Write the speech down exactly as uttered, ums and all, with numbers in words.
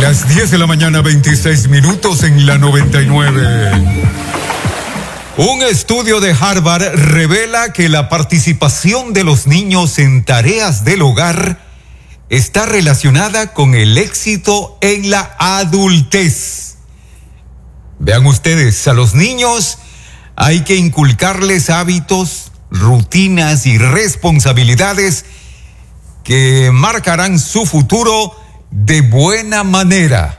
Las diez de la mañana, veintiséis minutos en la noventa y nueve. Un estudio de Harvard revela que la participación de los niños en tareas del hogar está relacionada con el éxito en la adultez. Vean ustedes, a los niños hay que inculcarles hábitos, rutinas y responsabilidades que marcarán su futuro de buena manera.